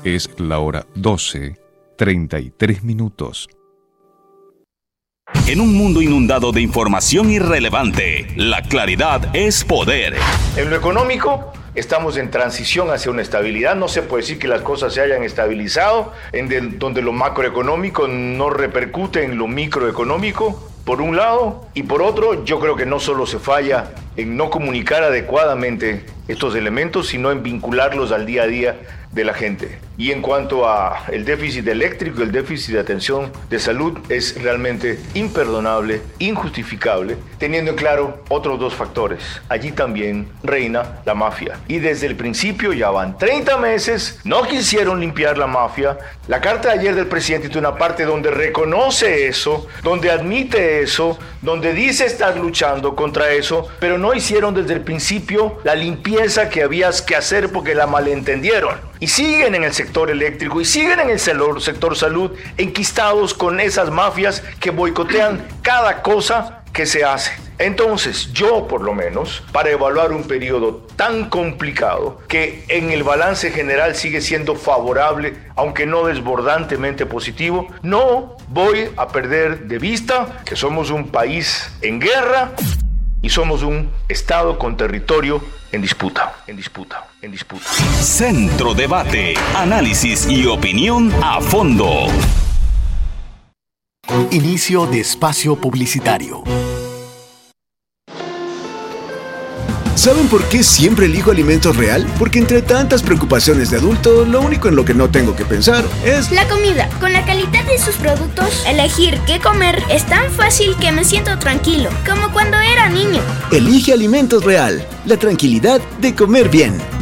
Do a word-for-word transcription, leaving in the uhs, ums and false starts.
Es la hora doce, treinta y tres minutos. En un mundo inundado de información irrelevante, la claridad es poder. En lo económico, estamos en transición hacia una estabilidad. No se puede decir que las cosas se hayan estabilizado, en de, donde lo macroeconómico no repercute en lo microeconómico, por un lado, y por otro, yo creo que no solo se falla en no comunicar adecuadamente estos elementos, sino en vincularlos al día a día de la gente. Y en cuanto a el déficit eléctrico, el déficit de atención de salud es realmente imperdonable, injustificable, teniendo en claro otros dos factores. Allí también reina la mafia. Y desde el principio, ya van treinta meses, no quisieron limpiar la mafia. La carta de ayer del presidente tiene una parte donde reconoce eso, donde admite eso, donde dice estar luchando contra eso, pero no hicieron desde el principio la limpieza que había que hacer porque la malentendieron. Y siguen en el sector eléctrico y siguen en el sector salud enquistados con esas mafias que boicotean cada cosa que se hace. Entonces, yo por lo menos, para evaluar un periodo tan complicado que en el balance general sigue siendo favorable, aunque no desbordantemente positivo, no voy a perder de vista que somos un país en guerra y somos un Estado con territorio en disputa, en disputa, en disputa. Centro Debate, análisis y opinión a fondo. Inicio de espacio publicitario. ¿Saben por qué siempre elijo Alimentos Real? Porque entre tantas preocupaciones de adulto, lo único en lo que no tengo que pensar es la comida. Con la calidad de sus productos, elegir qué comer es tan fácil que me siento tranquilo, como cuando era niño. Elige Alimentos Real, la tranquilidad de comer bien.